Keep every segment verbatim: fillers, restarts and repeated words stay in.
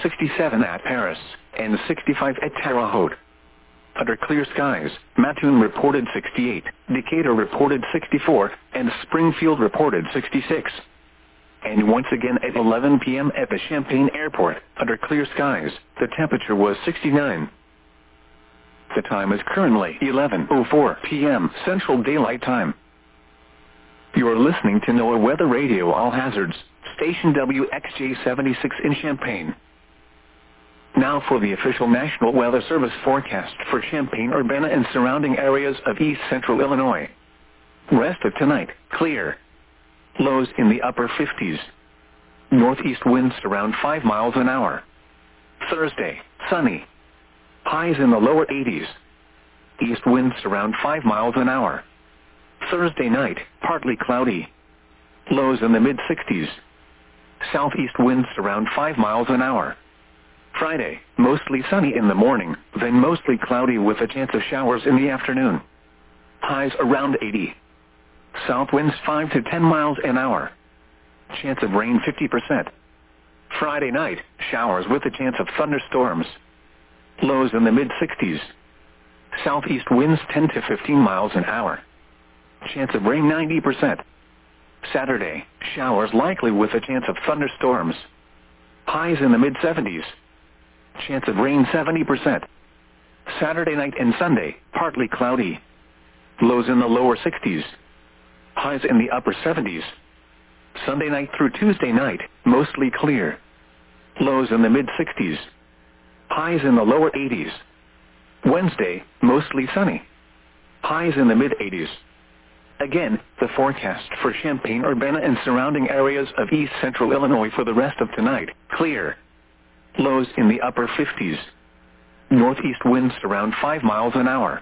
sixty-seven at Paris, and sixty-five at Terre Haute. Under clear skies, Mattoon reported sixty-eight, Decatur reported sixty-four, and Springfield reported sixty-six. And once again at eleven p m at the Champaign Airport, under clear skies, the temperature was sixty-nine. The time is currently eleven oh four p m Central Daylight Time. You are listening to NOAA Weather Radio All Hazards, station W X J seventy-six in Champaign. Now for the official National Weather Service forecast for Champaign-Urbana and surrounding areas of east central Illinois. Rest of tonight, clear. Lows in the upper fifties. Northeast winds around five miles an hour. Thursday, sunny. Highs in the lower eighties. East winds around five miles an hour. Thursday night, partly cloudy. Lows in the mid-sixties. Southeast winds around five miles an hour. Friday, mostly sunny in the morning, then mostly cloudy with a chance of showers in the afternoon. Highs around eighty. South winds five to ten miles an hour. Chance of rain fifty percent. Friday night, showers with a chance of thunderstorms. Lows in the mid-sixties. Southeast winds ten to fifteen miles an hour. Chance of rain ninety percent. Saturday, showers likely with a chance of thunderstorms. Highs in the mid-seventies. Chance of rain seventy percent. Saturday night and Sunday, partly cloudy. Lows in the lower sixties. Highs in the upper seventies. Sunday night through Tuesday night, mostly clear. Lows in the mid-sixties. Highs in the lower eighties. Wednesday, mostly sunny. Highs in the mid-eighties. Again, the forecast for Champaign-Urbana and surrounding areas of east central Illinois for the rest of tonight, clear. Lows in the upper fifties. Northeast winds around five miles an hour.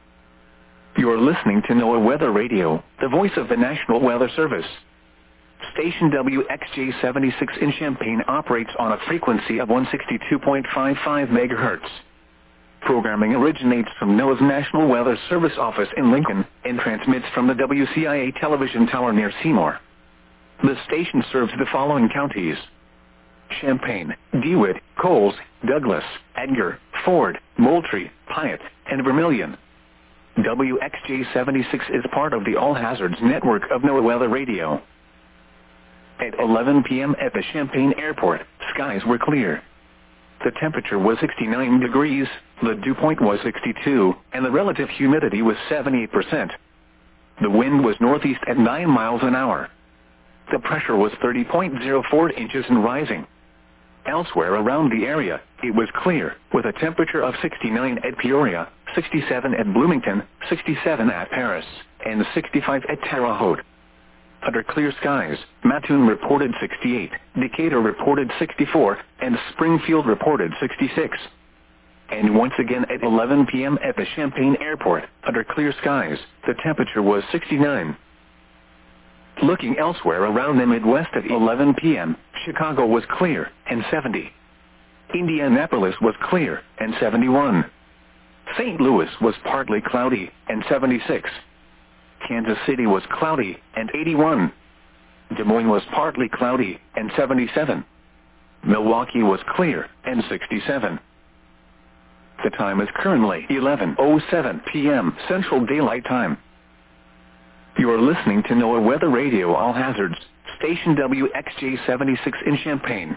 You are listening to NOAA Weather Radio, the voice of the National Weather Service. Station W X J seventy-six in Champaign operates on a frequency of one sixty-two point five five megahertz. Programming originates from NOAA's National Weather Service office in Lincoln and transmits from the W C I A television tower near Seymour. The station serves the following counties: Champaign, DeWitt, Coles, Douglas, Edgar, Ford, Moultrie, Piatt, and Vermilion. W X J seventy-six is part of the All Hazards network of NOAA Weather Radio. At eleven p m at the Champaign Airport, skies were clear. The temperature was sixty-nine degrees, the dew point was sixty-two, and the relative humidity was seventy-eight percent. The wind was northeast at nine miles an hour. The pressure was thirty point zero four inches and rising. Elsewhere around the area, it was clear, with a temperature of sixty-nine at Peoria, sixty-seven at Bloomington, sixty-seven at Paris, and sixty-five at Terre Haute. Under clear skies, Mattoon reported sixty-eight, Decatur reported sixty-four, and Springfield reported sixty-six. And once again at eleven p m at the Champaign Airport, under clear skies, the temperature was sixty-nine. Looking elsewhere around the Midwest at eleven p m, Chicago was clear, and seventy. Indianapolis was clear, and seventy-one. Saint Louis was partly cloudy, and seventy-six. Kansas City was cloudy, and eighty-one. Des Moines was partly cloudy, and seventy-seven. Milwaukee was clear, and sixty-seven. The time is currently eleven oh seven p m Central Daylight Time. You are listening to NOAA Weather Radio All Hazards, station W X J seventy-six in Champaign.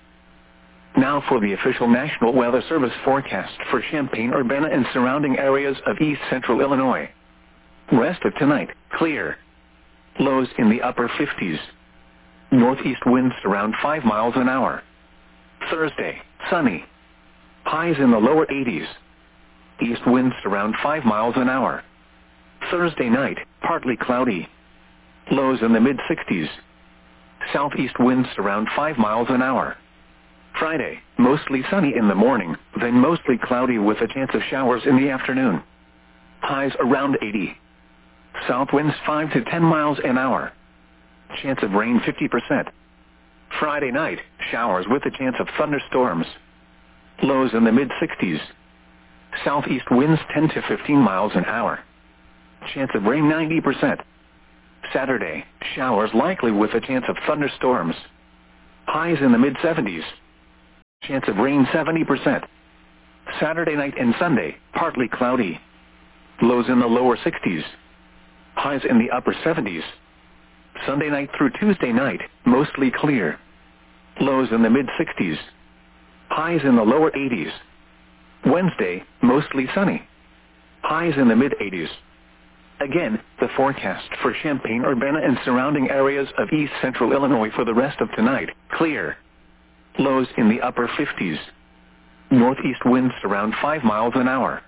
Now for the official National Weather Service forecast for Champaign-Urbana and surrounding areas of east central Illinois. Rest of tonight, clear. Lows in the upper fifties. Northeast winds around five miles an hour. Thursday, sunny. Highs in the lower eighties. East winds around five miles an hour. Thursday night, partly cloudy. Lows in the mid-sixties. Southeast winds around five miles an hour. Friday, mostly sunny in the morning, then mostly cloudy with a chance of showers in the afternoon. Highs around eighty. South winds five to ten miles an hour. Chance of rain fifty percent. Friday night, showers with a chance of thunderstorms. Lows in the mid-sixties. Southeast winds ten to fifteen miles an hour. Chance of rain ninety percent. Saturday, showers likely with a chance of thunderstorms. Highs in the mid-seventies. Chance of rain seventy percent. Saturday night and Sunday, partly cloudy. Lows in the lower sixties. Highs in the upper seventies. Sunday night through Tuesday night, mostly clear. Lows in the mid sixties. Highs in the lower eighties. Wednesday, mostly sunny. Highs in the mid eighties. Again, the forecast for Champaign-Urbana and surrounding areas of east central Illinois for the rest of tonight, clear. Lows in the upper fifties. Northeast winds around five miles an hour.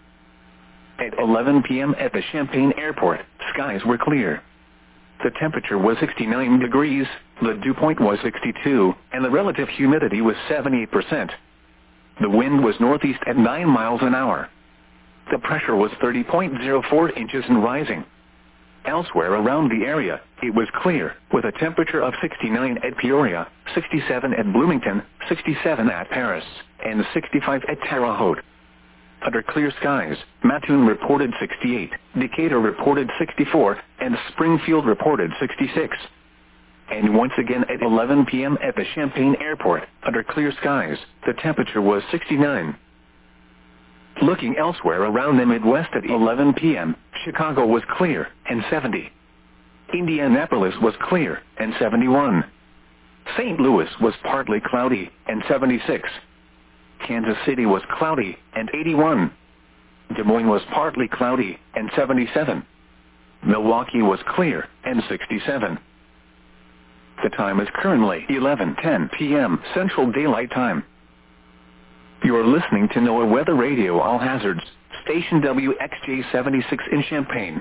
At eleven p m at the Champaign Airport, skies were clear. The temperature was sixty-nine degrees, the dew point was sixty-two, and the relative humidity was seventy-eight percent. The wind was northeast at nine miles an hour. The pressure was thirty point zero four inches and rising. Elsewhere around the area, it was clear, with a temperature of sixty-nine at Peoria, sixty-seven at Bloomington, sixty-seven at Paris, and sixty-five at Terre Haute. Under clear skies, Mattoon reported sixty-eight, Decatur reported sixty-four, and Springfield reported sixty-six. And once again at eleven p m at the Champaign Airport, under clear skies, the temperature was sixty-nine. Looking elsewhere around the Midwest at eleven p m, Chicago was clear, and seventy. Indianapolis was clear, and seventy-one. Saint Louis was partly cloudy, and seventy-six. Kansas City was cloudy, and eighty-one. Des Moines was partly cloudy, and seventy-seven. Milwaukee was clear, and sixty-seven. The time is currently eleven ten p m Central Daylight Time. You are listening to NOAA Weather Radio All Hazards, station W X J seventy-six in Champaign.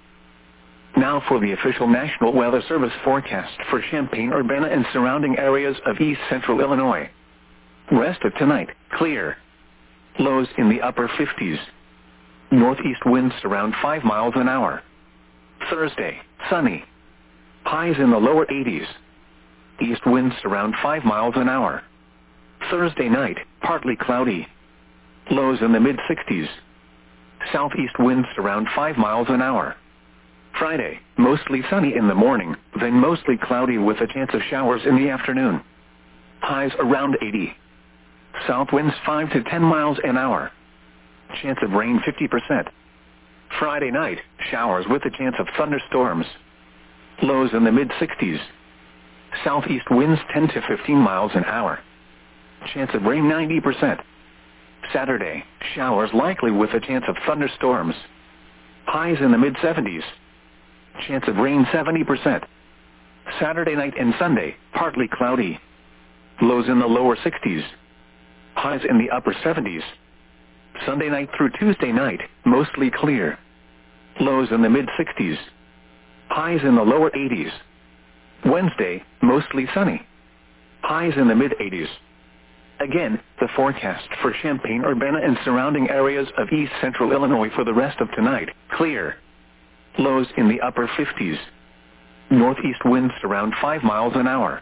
Now for the official National Weather Service forecast for Champaign-Urbana and surrounding areas of east central Illinois. Rest of tonight, clear. Lows in the upper fifties. Northeast winds around five miles an hour. Thursday, sunny. Highs in the lower eighties. East winds around five miles an hour. Thursday night, partly cloudy. Lows in the mid sixties. Southeast winds around five miles an hour. Friday, mostly sunny in the morning, then mostly cloudy with a chance of showers in the afternoon. Highs around eighty. South winds five to ten miles an hour. Chance of rain fifty percent. Friday night, showers with a chance of thunderstorms. Lows in the mid sixties. Southeast winds ten to fifteen miles an hour. Chance of rain ninety percent. Saturday, showers likely with a chance of thunderstorms. Highs in the mid seventies. Chance of rain seventy percent. Saturday night and Sunday, partly cloudy. Lows in the lower sixties. Highs in the upper seventies. Sunday night through Tuesday night, mostly clear. Lows in the mid sixties. Highs in the lower eighties. Wednesday, mostly sunny. Highs in the mid eighties. Again, the forecast for Champaign-Urbana and surrounding areas of east central Illinois for the rest of tonight, clear. Lows in the upper fifties. Northeast winds around five miles an hour.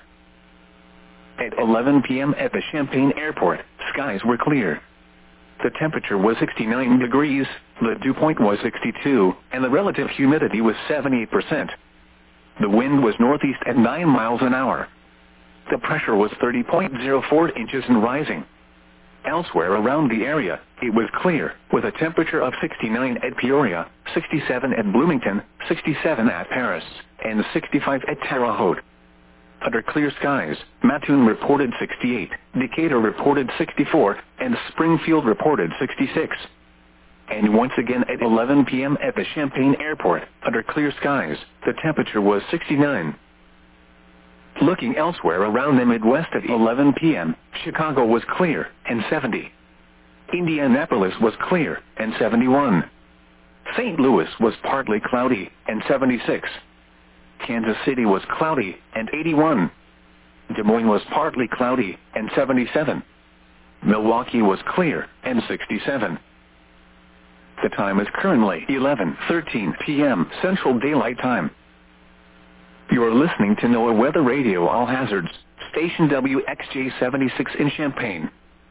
At eleven p m at the Champaign Airport, skies were clear. The temperature was sixty-nine degrees, the dew point was sixty-two, and the relative humidity was seventy-eight percent. The wind was northeast at nine miles an hour. The pressure was thirty point zero four inches and rising. Elsewhere around the area, it was clear, with a temperature of sixty-nine at Peoria, sixty-seven at Bloomington, sixty-seven at Paris, and sixty-five at Terre Haute. Under clear skies, Mattoon reported sixty-eight, Decatur reported sixty-four, and Springfield reported sixty-six. And once again at eleven p m at the Champaign Airport, under clear skies, the temperature was sixty-nine. Looking elsewhere around the Midwest at eleven p m, Chicago was clear, and seventy. Indianapolis was clear, and seventy-one. Saint Louis was partly cloudy, and seventy-six. Kansas City was cloudy, and eighty-one. Des Moines was partly cloudy, and seventy-seven. Milwaukee was clear, and sixty-seven. The time is currently eleven thirteen p m Central Daylight Time. You are listening to NOAA Weather Radio All Hazards, station W X J seventy-six in Champaign.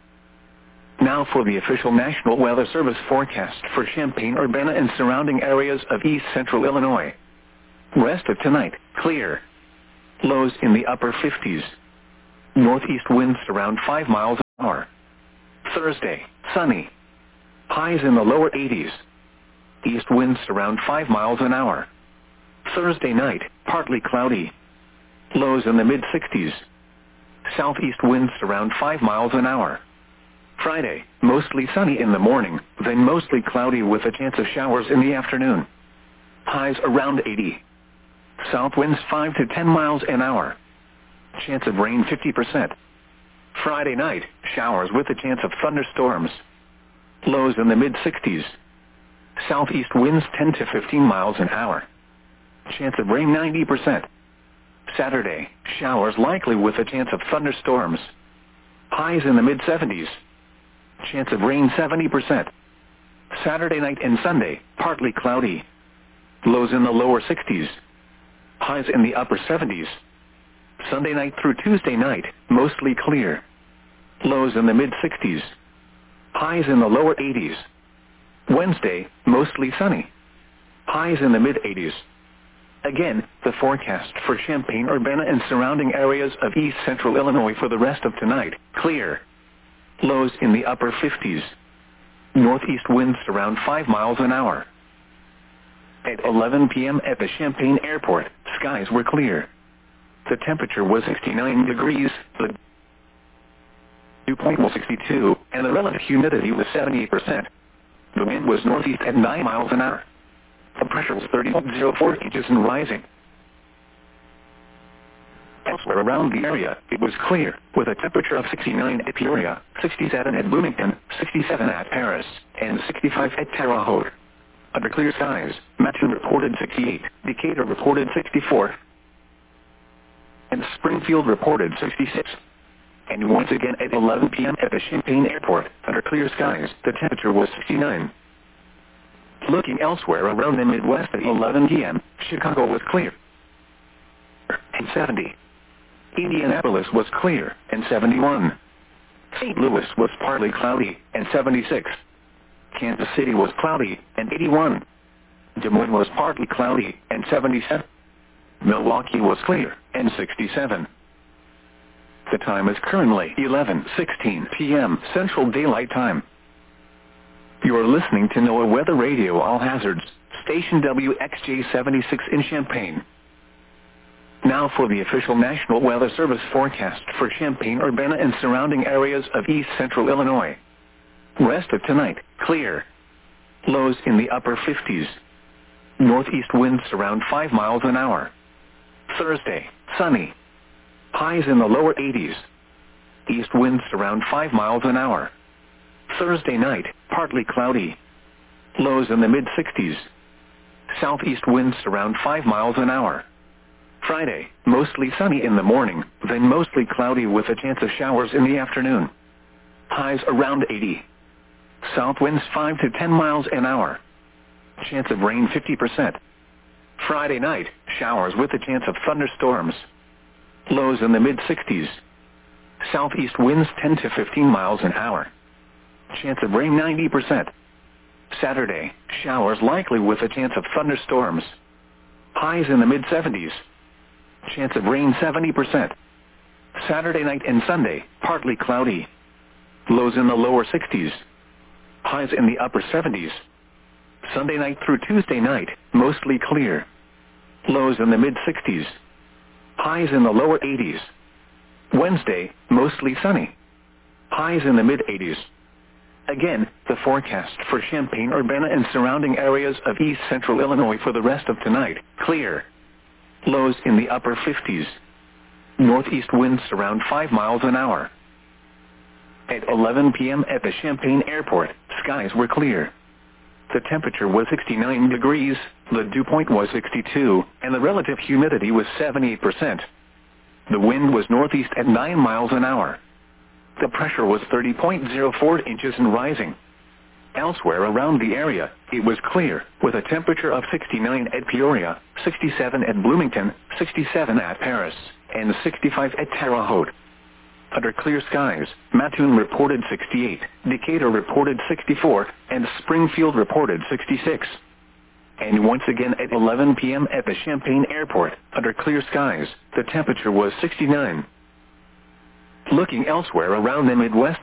Now for the official National Weather Service forecast for Champaign-Urbana and surrounding areas of east central Illinois. Rest of tonight, clear. Lows in the upper fifties. Northeast winds around five miles hour. Thursday, sunny. Highs in the lower eighties. East winds around five miles an hour. Thursday night, partly cloudy. Lows in the mid-sixties. Southeast winds around five miles an hour. Friday, mostly sunny in the morning, then mostly cloudy with a chance of showers in the afternoon. Highs around eighty. South winds five to ten miles an hour. Chance of rain fifty percent. Friday night, showers with a chance of thunderstorms. Lows in the mid-sixties. Southeast winds ten to fifteen miles an hour. Chance of rain ninety percent. Saturday, showers likely with a chance of thunderstorms. Highs in the mid-seventies. Chance of rain seventy percent. Saturday night and Sunday, partly cloudy. Lows in the lower sixties. Highs in the upper seventies. Sunday night through Tuesday night, mostly clear. Lows in the mid-sixties. Highs in the lower eighties. Wednesday, mostly sunny. Highs in the mid-eighties. Again, the forecast for Champaign-Urbana and surrounding areas of east central Illinois for the rest of tonight, clear. Lows in the upper fifties. Northeast winds around five miles an hour. At eleven p.m. at the Champaign Airport, skies were clear. The temperature was sixty-nine degrees, the dew point was sixty-two, and the relative humidity was seventy-eight percent. The wind was northeast at nine miles an hour. The pressure was thirty point zero four inches and rising. Elsewhere around the area, it was clear, with a temperature of sixty-nine at Peoria, sixty-seven at Bloomington, sixty-seven at Paris, and sixty-five at Terre Haute. Under clear skies, Mattoon reported sixty-eight, Decatur reported sixty-four, and Springfield reported sixty-six. And once again at eleven p.m. at the Champaign Airport, under clear skies, the temperature was sixty-nine. Looking elsewhere around the Midwest at eleven p.m., Chicago was clear and seventy. Indianapolis was clear and seventy-one. Saint Louis was partly cloudy and seventy-six. Kansas City was cloudy and eighty-one. Des Moines was partly cloudy and seventy-seven. Milwaukee was clear and sixty-seven. The time is currently eleven sixteen p.m. Central Daylight Time. You are listening to NOAA Weather Radio All Hazards, station W X J seventy-six in Champaign. Now for the official National Weather Service forecast for Champaign-Urbana and surrounding areas of east central Illinois. Rest of tonight, clear. Lows in the upper fifties. Northeast winds around five miles an hour. Thursday, sunny. Highs in the lower eighties. East winds around five miles an hour. Thursday night, partly cloudy. Lows in the mid-sixties. Southeast winds around five miles an hour. Friday, mostly sunny in the morning, then mostly cloudy with a chance of showers in the afternoon. Highs around eighty. South winds five to ten miles an hour. Chance of rain fifty percent. Friday night, showers with a chance of thunderstorms. Lows in the mid-sixties. Southeast winds ten to fifteen miles an hour. Chance of rain ninety percent. Saturday, showers likely with a chance of thunderstorms. Highs in the mid-seventies. Chance of rain seventy percent. Saturday night and Sunday, partly cloudy. Lows in the lower sixties. Highs in the upper seventies. Sunday night through Tuesday night, mostly clear. Lows in the mid-sixties. Highs in the lower eighties. Wednesday, mostly sunny. Highs in the mid-eighties. Again, the forecast for Champaign-Urbana and surrounding areas of east central Illinois for the rest of tonight, clear. Lows in the upper fifties. Northeast winds around five miles an hour. At eleven p.m. at the Champaign Airport, skies were clear. The temperature was sixty-nine degrees, the dew point was sixty-two, and the relative humidity was seventy-eight percent. The wind was northeast at nine miles an hour. The pressure was thirty point zero four inches and rising. Elsewhere around the area, it was clear, with a temperature of sixty-nine at Peoria, sixty-seven at Bloomington, sixty-seven at Paris, and sixty-five at Terre Haute. Under clear skies, Mattoon reported sixty-eight, Decatur reported sixty-four, and Springfield reported sixty-six. And once again at eleven p.m. at the Champaign Airport, under clear skies, the temperature was sixty-nine. Looking elsewhere around the Midwest